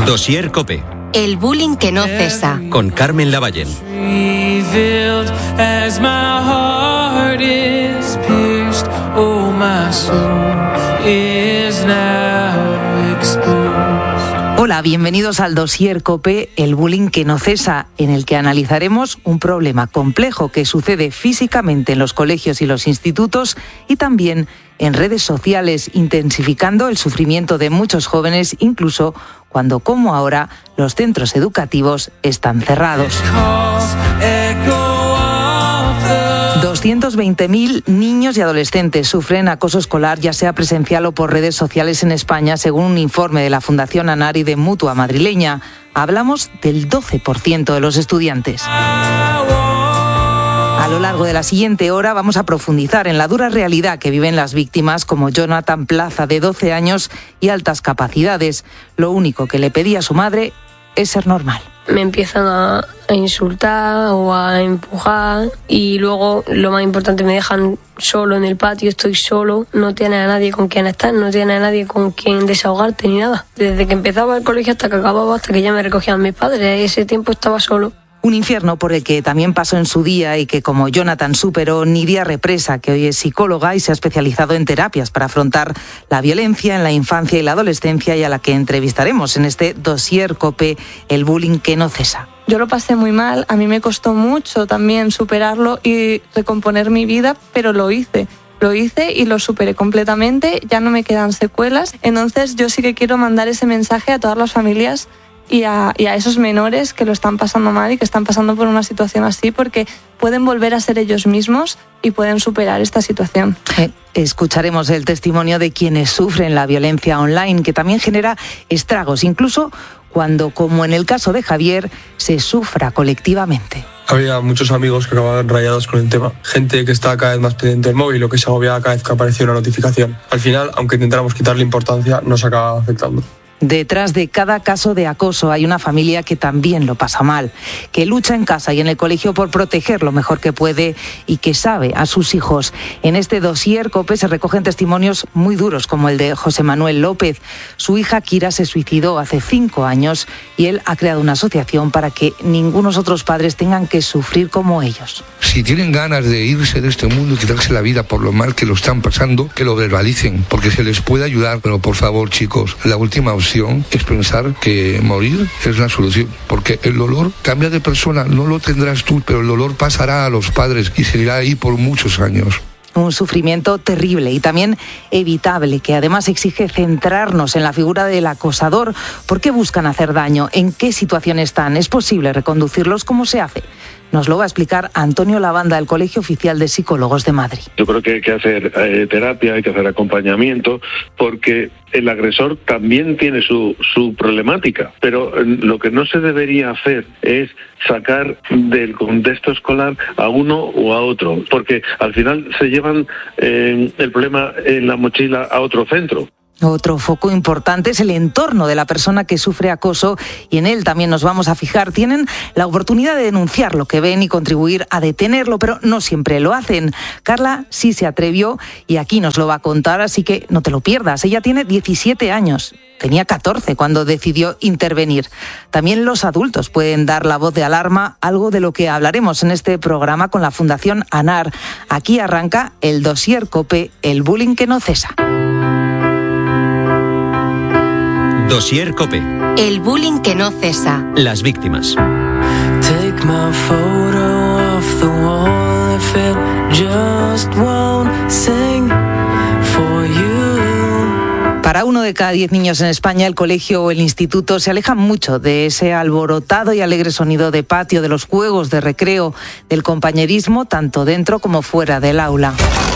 Dossier COPE. El bullying que no cesa. Con Carmen Lavallén. Hola, bienvenidos al Dossier COPE, el bullying que no cesa, en el que analizaremos un problema complejo que sucede físicamente en los colegios y los institutos y también en redes sociales, intensificando el sufrimiento de muchos jóvenes, incluso cuando, como ahora, los centros educativos están cerrados. 220.000 niños y adolescentes sufren acoso escolar, ya sea presencial o por redes sociales en España, según un informe de la Fundación ANAR y de Mutua madrileña. Hablamos del 12% de los estudiantes. A lo largo de la siguiente hora vamos a profundizar en la dura realidad que viven las víctimas, como Jonathan Plaza, de 12 años y altas capacidades. Lo único que le pedía a su madre es ser normal. Me empiezan a insultar o a empujar y luego, lo más importante, me dejan solo en el patio, estoy solo, no tienes a nadie con quien estar, no tienes a nadie con quien desahogarte ni nada. Desde que empezaba el colegio hasta que acababa, hasta que ya me recogían mis padres, ese tiempo estaba solo. Un infierno por el que también pasó en su día y que, como Jonathan, superó Nidia Represa, que hoy es psicóloga y se ha especializado en terapias para afrontar la violencia en la infancia y la adolescencia, y a la que entrevistaremos en este Dossier COPE, el bullying que no cesa. Yo lo pasé muy mal, a mí me costó mucho también superarlo y recomponer mi vida, pero lo hice. Lo hice y lo superé completamente, ya no me quedan secuelas. Entonces yo sí que quiero mandar ese mensaje a todas las familias y a esos menores que lo están pasando mal y que están pasando por una situación así, porque pueden volver a ser ellos mismos y pueden superar esta situación. Escucharemos el testimonio de quienes sufren la violencia online, que también genera estragos, incluso cuando, como en el caso de Javier, se sufra colectivamente. Había muchos amigos que acababan rayados con el tema. Gente que estaba cada vez más pendiente del móvil o que se agobiaba cada vez que aparecía una notificación. Al final, aunque intentáramos quitarle importancia, nos acaba afectando. Detrás de cada caso de acoso hay una familia que también lo pasa mal, que lucha en casa y en el colegio por proteger lo mejor que puede y que sabe a sus hijos. En este Dossier COPE se recogen testimonios muy duros, como el de José Manuel López. Su hija Kira se suicidó hace 5 años y él ha creado una asociación para que ningunos otros padres tengan que sufrir como ellos. Si tienen ganas de irse de este mundo y quitarse la vida por lo mal que lo están pasando, que lo verbalicen, porque se les puede ayudar. Pero por favor, chicos, la última opción es pensar que morir es la solución, porque el dolor cambia de persona, no lo tendrás tú, pero el dolor pasará a los padres y seguirá ahí por muchos años. Un sufrimiento terrible y también evitable, que además exige centrarnos en la figura del acosador. ¿Por qué buscan hacer daño? ¿En qué situación están? ¿Es posible reconducirlos? ¿Cómo se hace? Nos lo va a explicar Antonio Lavanda, del Colegio Oficial de Psicólogos de Madrid. Yo creo que hay que hacer terapia, hay que hacer acompañamiento, porque el agresor también tiene su problemática, pero lo que no se debería hacer es sacar del contexto escolar a uno o a otro, porque al final se llevan el problema en la mochila a otro centro. Otro foco importante es el entorno de la persona que sufre acoso, y en él también nos vamos a fijar. Tienen la oportunidad de denunciar lo que ven y contribuir a detenerlo, pero no siempre lo hacen. Carla sí se atrevió y aquí nos lo va a contar, así que no te lo pierdas. Ella tiene 17 años. Tenía 14 cuando decidió intervenir. También los adultos pueden dar la voz de alarma, algo de lo que hablaremos en este programa con la Fundación ANAR. Aquí arranca el Dossier COPE, el bullying que no cesa. Dossier COPE. El bullying que no cesa. Las víctimas. Take my photo off the wall if it just won't sing for you. Para 1 de cada 10 niños en España, el colegio o el instituto se alejan mucho de ese alborotado y alegre sonido de patio, de los juegos de recreo, del compañerismo, tanto dentro como fuera del aula.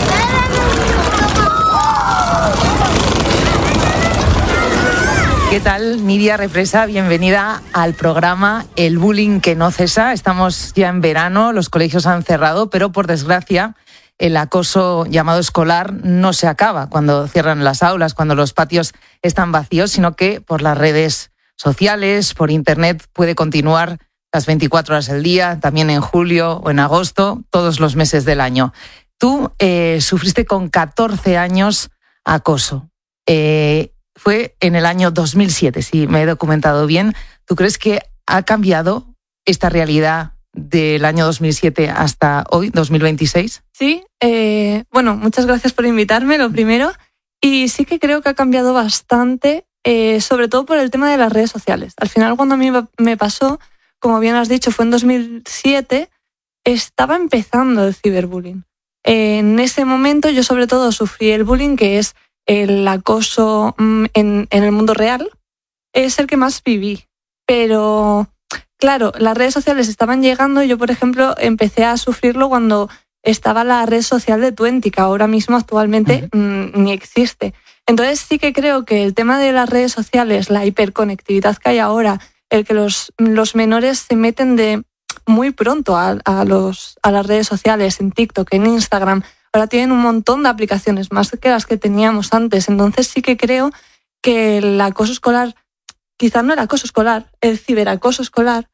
¿Qué tal, Nidia Represa? Bienvenida al programa El bullying que no cesa. Estamos ya en verano, los colegios han cerrado, pero por desgracia el acoso llamado escolar no se acaba cuando cierran las aulas, cuando los patios están vacíos, sino que por las redes sociales, por internet, puede continuar las 24 horas del día, también en julio o en agosto, todos los meses del año. Tú sufriste con 14 años acoso. fue en el año 2007, si me he documentado bien. ¿Tú crees que ha cambiado esta realidad del año 2007 hasta hoy, 2026? Sí, bueno, muchas gracias por invitarme, lo primero. Y sí que creo que ha cambiado bastante, sobre todo por el tema de las redes sociales. Al final, cuando a mí me pasó, como bien has dicho, fue en 2007, estaba empezando el ciberbullying. En ese momento yo sobre todo sufrí el bullying, que es el acoso en el mundo real. Es el que más viví. Pero, claro, las redes sociales estaban llegando y yo, por ejemplo, empecé a sufrirlo cuando estaba la red social de Twenty, que ahora mismo actualmente ni existe. Entonces sí que creo que el tema de las redes sociales, la hiperconectividad que hay ahora, el que los menores se meten de muy pronto a las redes sociales, en TikTok, en Instagram, ahora tienen un montón de aplicaciones, más que las que teníamos antes. Entonces sí que creo que el acoso escolar, quizás no el acoso escolar, el ciberacoso escolar,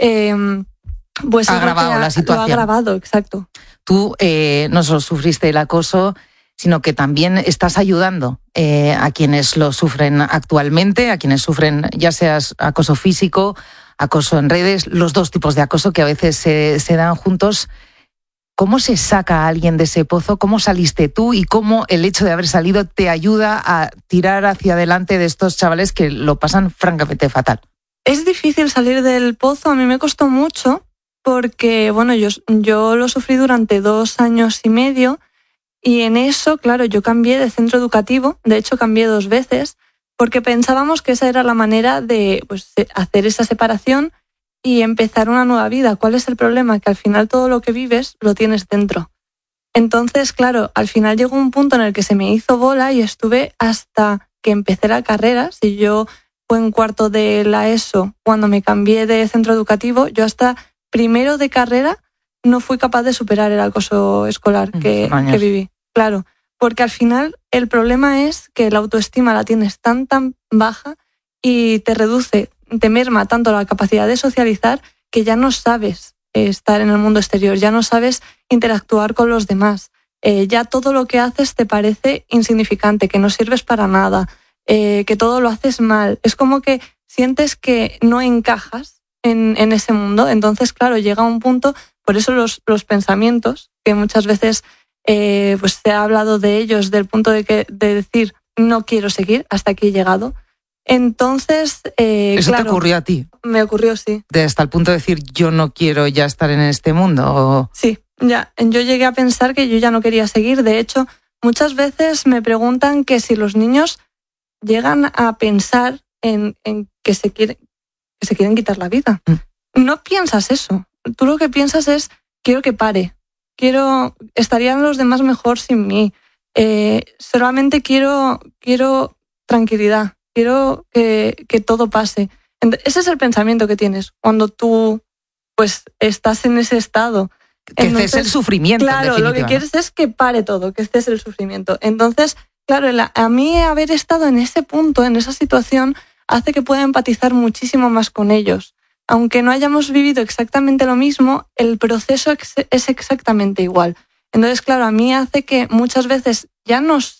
pues ha agravado la situación. Lo ha agravado, exacto. Tú no solo sufriste el acoso, sino que también estás ayudando a quienes lo sufren actualmente, a quienes sufren ya sea acoso físico, acoso en redes, los dos tipos de acoso que a veces se dan juntos. ¿Cómo se saca a alguien de ese pozo? ¿Cómo saliste tú? ¿Y cómo el hecho de haber salido te ayuda a tirar hacia adelante de estos chavales que lo pasan francamente fatal? Es difícil salir del pozo, a mí me costó mucho, porque bueno, yo lo sufrí durante 2 años y medio y en eso, claro, yo cambié de centro educativo, de hecho cambié 2 veces, porque pensábamos que esa era la manera de hacer esa separación y empezar una nueva vida. ¿Cuál es el problema? Que al final todo lo que vives lo tienes dentro. Entonces, claro, al final llegó un punto en el que se me hizo bola y estuve hasta que empecé la carrera. Si yo fue en cuarto de la ESO, cuando me cambié de centro educativo, yo hasta primero de carrera no fui capaz de superar el acoso escolar que viví. Claro, porque al final el problema es que la autoestima la tienes tan baja y te reduce, te merma tanto la capacidad de socializar que ya no sabes estar en el mundo exterior, ya no sabes interactuar con los demás. Ya todo lo que haces te parece insignificante, que no sirves para nada, que todo lo haces mal. Es como que sientes que no encajas en ese mundo. Entonces, claro, llega un punto, por eso los pensamientos, que muchas veces pues se ha hablado de ellos, del punto de decir no quiero seguir, hasta aquí he llegado. Entonces, ¿eso claro, te ocurrió a ti? Me ocurrió, sí. Hasta el punto de decir yo no quiero ya estar en este mundo. ¿O? Sí, ya. Yo llegué a pensar que yo ya no quería seguir. De hecho, muchas veces me preguntan que si los niños llegan a pensar en que se quieren quitar la vida. No piensas eso. Tú lo que piensas es quiero que pare. Estarían los demás mejor sin mí. Solamente quiero tranquilidad. Quiero que todo pase. Ese es el pensamiento que tienes cuando tú pues estás en ese estado. Que cese el sufrimiento. Claro, lo que quieres es que pare todo, que cese el sufrimiento. Entonces, claro, a mí haber estado en ese punto, en esa situación, hace que pueda empatizar muchísimo más con ellos. Aunque no hayamos vivido exactamente lo mismo, el proceso es exactamente igual. Entonces, claro, a mí hace que muchas veces ya no